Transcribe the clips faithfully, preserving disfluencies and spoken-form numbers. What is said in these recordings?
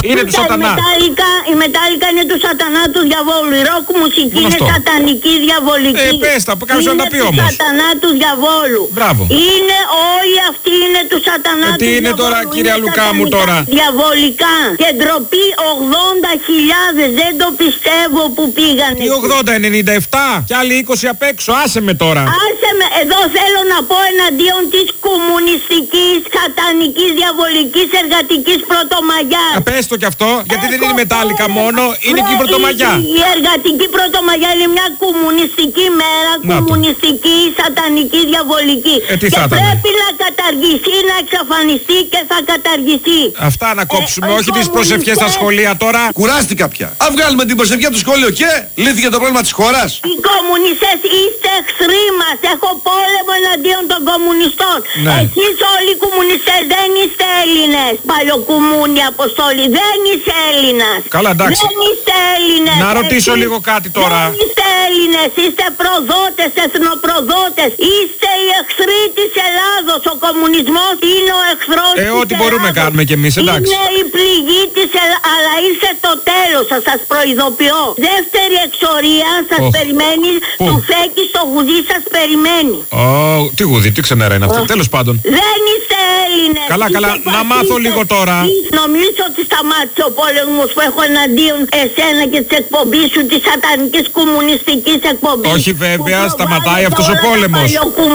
Είναι του σατανά. Η μετάλλικα είναι του σατανά του διαβόλου. Η ροκ μουσική είναι σατανική διαβολική. Ε, πες τα, κάποιος να τα πει όμως. Είναι του σατανά του διαβόλου. Μπράβο. Είναι όλοι αυτοί είναι του σατανά ε, του τι είναι διαβόλου. τώρα, κυρία Λουκά μου τώρα. Διαβολικά. Και ντροπή ογδόντα χιλιάδες. Δεν το πιστεύω που πήγανε. Τι ογδόντα, ενενήντα επτά και άλλοι είκοσι απ' έξω. Άσε με τώρα. Άσε με. Εδώ θέλω να πω εναντίον της κομμουνιστικής, σατανικής, διαβολικής, εργατικής πρωτομαγιάς. Α, πες το κι αυτό, γιατί Έχω δεν είναι μετάλλικα πόλεμο. μόνο, είναι και η πρωτομαγιά. Η, η εργατική πρωτομαγιά είναι μια κομμουνιστική μέρα, να κομμουνιστική, το. σατανική, διαβολική. Ε, τι και θα πρέπει να καταργηθεί, να εξαφανιστεί και θα καταργηθεί. Αυτά να κόψουμε, ε, όχι τις προσευχές στα σχολεία τώρα. Κουράστηκα πια. Αν βγάλουμε την προσευχή από το σχολείο και λύθηκε το πρόβλημα της χώρας. Οι κομμουνιστές είστε εχθροί μας. Έχω πόλεμο εναντίον των κομμουνιστών. Ναι. Εσείς όλοι οι κομμουνιστές δεν είστε Έλληνες. Παλιοκουμούνι Αποστόλη, δεν είσαι Έλληνας. Καλά, εντάξει. Δεν είστε Έλληνες. Να ρωτήσω εσείς λίγο κάτι τώρα. Δεν είστε Έλληνες, είστε προδότες, εθνοπροδότες. Είστε οι εχθροί της Ελλάδος. Ο κομμουνισμός είναι ο εχθρός Ε, της ό,τι μπορούμε Ελλάδος. κάνουμε κι εμείς, εντάξει. Είναι η πληγή της Ελλάδος. Αλλά ήρθε το τέλος, θα σας προειδοποιώ. Δεύτερη εξορία σας Oh. περιμένει. Πού? Του φέκι στο γουδί σας περιμένει. Ω, τι γουδί, τι ξενέρα είναι αυτό. Oh. Τέλος πάντων. Δεν είστε Έλληνες. Καλά, είστε καλά, να φασίστες. μάθω λίγο τώρα. Νομίζω ότι σταμάτησε ο πόλεμος που έχω εναντίον εσένα και της εκπομπής σου, της σατανικής κομμουνιστικής εκπομπής. Όχι βέβαια, σταματάει αυτός ο πόλεμος.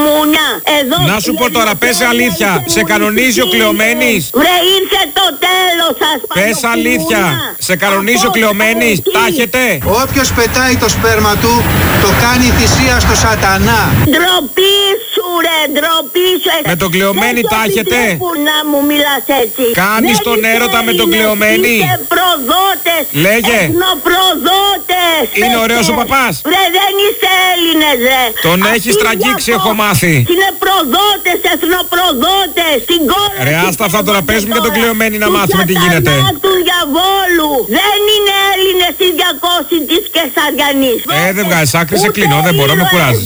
Εδώ Να σου πω τώρα, πες αλήθεια, σε κανονίζει ο Κλεομένης. Βρε, ήρθε το τέλος σας. Πες αλήθεια, σε κανονίζει ο Κλεομένης, τα έχετε. Όποιος πετάει το σπέρμα του, το κάνει θυσία στο σατανά. Ντροπή σου ρε, ντροπή σου. Με τον Κλεομένη τα έχετε. Να μου μιλάς έτσι. Κάνεις Δεν τον είστε έρωτα με τον Έλληνες, Κλεομένη. Είστε προδότες. Λέγε. Εθνοπροδότες. Είναι ωραίος ο παπάς. Ρε, δεν είστε Έλληνες ρε. Τον Αυτοί έχεις τραγγίξει, διακο- έχω μάθει. Είναι προδότες, εθνοπροδότες. Την κόρα. Ρε, άστα αυτά τώρα, παίζουμε και τον Κλεομένη να μάθουμε τι γίνεται. Του διαβόλου. Δεν είναι Έλληνες οι διακόσιοι της Κεσαριανής. Ε, δεν βγάζεις άκρη, σε κλείνω, δεν μπορώ, με κουράζεις.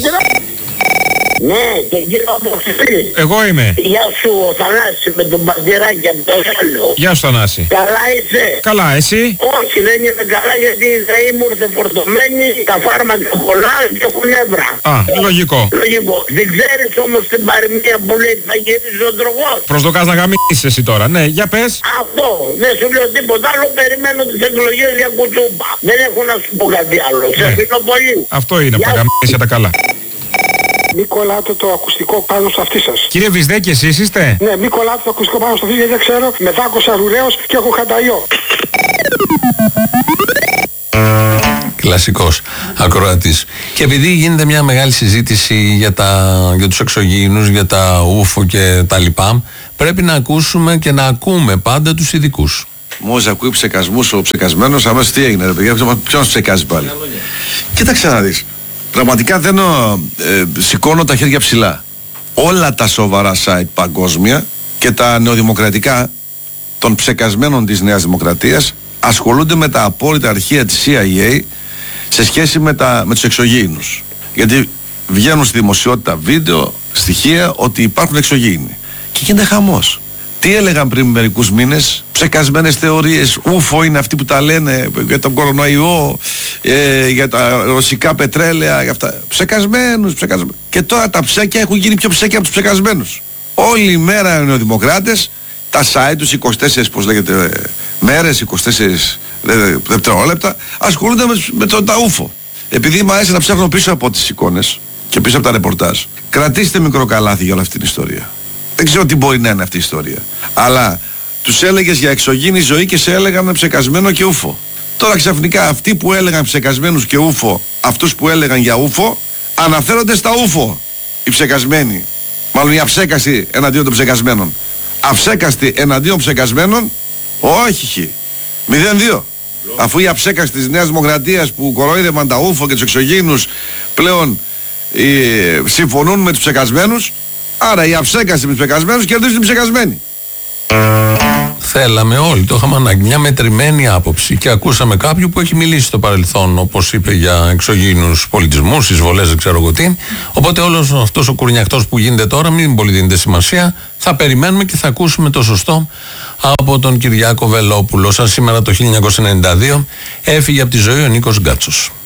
Ναι, και κύριο Αποστολή. Εγώ είμαι. Γεια σου, ο Θανάσης με τον Παντηράκη από το Σάλιο. Γεια σου Θανάση. Καλά είσαι? Καλά, εσύ? Όχι, δεν είμαι καλά γιατί η ΔΕΗ μου ήρθε φορτωμένη, τα φάρμακα πολλά και έχω νεύρα. Α, λογικό. Λογικό. Δεν ξέρεις όμως την παροιμία που λέει θα γυρίζει ο τρογός. Προσδοκάς να γαμίσεις εσύ τώρα, ναι, για πες. Αυτό, δεν σου λέω τίποτα άλλο, περιμένω τις εκλογές για κουτσούπα. Δεν έχω να σου πω κάτι άλλο. Σε φιλώ πολύ. Αυτό είναι από τα γαμίσια τα καλά. Μη κολλάτε το ακουστικό πάνω στο αυτί σας. Κύριε Βυσδέκη, εσείς είστε? Ναι, μη κολλάτε το ακουστικό πάνω στο αυτί γιατί δεν ξέρω. Με δάκωσα ρουραίος και έχω χανταϊό. Κλασικός ακροατής. Και επειδή γίνεται μια μεγάλη συζήτηση για, τα, για τους εξωγήινους, για τα ούφο και τα λοιπά, πρέπει να ακούσουμε και να ακούμε πάντα τους ειδικούς. Μόλις ακούει ψεκασμούς ο ψεκασμένος, αμέσως τι έγινε ρε παιδιά, ποιον ψεκάζει πάλι. Κοίταξε να δεις. Πραγματικά δεν ε, σηκώνω τα χέρια ψηλά. Όλα τα σοβαρά site παγκόσμια και τα νεοδημοκρατικά των ψεκασμένων της Νέας Δημοκρατίας ασχολούνται με τα απόρριτα αρχεία της σι άι έι σε σχέση με, τα, με τους εξωγήινους. Γιατί βγαίνουν στη δημοσιότητα βίντεο, στοιχεία ότι υπάρχουν εξωγήινοι. Και γίνεται χαμός. Τι έλεγαν πριν μερικούς μήνες, ψεκασμένες θεωρίες, ούφο είναι αυτοί που τα λένε για τον κορονοϊό, ε, για τα ρωσικά πετρέλαια, για αυτά. Ψεκασμένους, ψεκασμένους. Και τώρα τα ψέκια έχουν γίνει πιο ψέκια από τους ψεκασμένους. Όλη η μέρα οι νεοδημοκράτες, τα site τους, είκοσι τέσσερις πώς λέγεται, μέρες, είκοσι τέσσερις δευτερόλεπτα, ασχολούνται με, με το τα ούφο. Επειδή μου αρέσει να ψάχνω πίσω από τις εικόνες και πίσω από τα ρεπορτάζ, κρατήστε μικρό καλάθι για όλη αυτή την ιστορία. Δεν ξέρω τι μπορεί να είναι αυτή η ιστορία. Αλλά τους έλεγες για εξωγήινη ζωή και σε έλεγαν ψεκασμένο και ούφο. Τώρα ξαφνικά αυτοί που έλεγαν ψεκασμένους και ούφο, αυτούς που έλεγαν για ούφο, αναφέρονται στα ούφο. Οι ψεκασμένοι. Μάλλον οι αψέκαστοι εναντίον των ψεκασμένων. Αψέκαστοι εναντίον ψεκασμένων, όχι. μηδέν δύο. Αφού οι αψέκαστοι της Νέας Δημοκρατίας που κοροϊδεύαν τα ούφο και τους εξωγήινους πλέον ε, συμφωνούν με τους ψεκασμένους. Άρα οι αψέκαστοι με τους ψεκασμένους κερδίζουν οι ψεκασμένοι. Θέλαμε όλοι, το είχαμε ανάγκη. Μια μετρημένη άποψη. Και ακούσαμε κάποιον που έχει μιλήσει στο παρελθόν, όπως είπε, για εξωγήινους πολιτισμούς, εισβολές, δεν ξέρω εγώ τι. Οπότε όλος αυτός ο κουρνιαχτός που γίνεται τώρα, μην πολύ δίνετε σημασία. Θα περιμένουμε και θα ακούσουμε το σωστό από τον Κυριάκο Βελόπουλο. Σαν σήμερα το χίλια εννιακόσια ενενήντα δύο έφυγε από τη ζωή ο Νίκος Γκάτσος.